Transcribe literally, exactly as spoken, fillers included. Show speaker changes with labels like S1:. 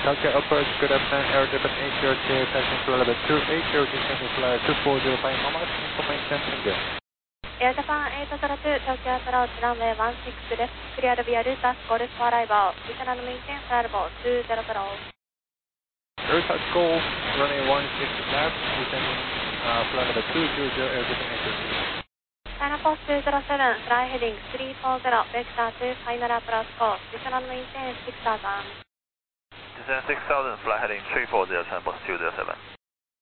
S1: Tokyo approach, good afternoon, air Japan eight zero two, passing flight level two eight zero, descending flight two four zero five, normal information, thank you.
S2: Air Japan eight zero two, Tokyo approach, runway one six left, cleared via Lutas, Golf for arrival, additional maintain flight level two zero zero.
S1: Lutas Golf, runway one six left, descending uh, flight level two zero zero, air Japan eight zero two.
S2: China Post two zero seven, fly heading three four zero, vector to final approach course, additional maintain six thousand.
S3: Descend six thousand, fly heading three four zero, China Post two zero seven.